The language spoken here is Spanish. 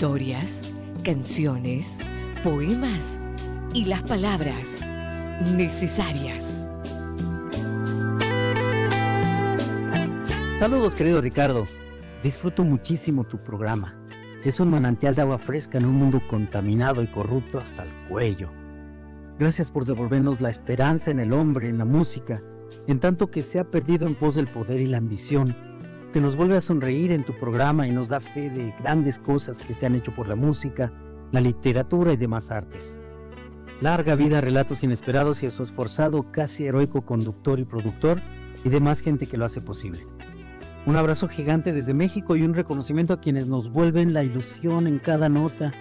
historias, canciones, poemas y las palabras necesarias. Saludos, querido Ricardo. Disfruto muchísimo tu programa. Es un manantial de agua fresca en un mundo contaminado y corrupto hasta el cuello. Gracias por devolvernos la esperanza en el hombre, en la música, en tanto que se ha perdido en pos del poder y la ambición, que nos vuelve a sonreír en tu programa y nos da fe de grandes cosas que se han hecho por la música, la literatura y demás artes. Larga vida a Relatos Inesperados y a su esforzado, casi heroico conductor y productor y demás gente que lo hace posible. Un abrazo gigante desde México y un reconocimiento a quienes nos vuelven la ilusión en cada nota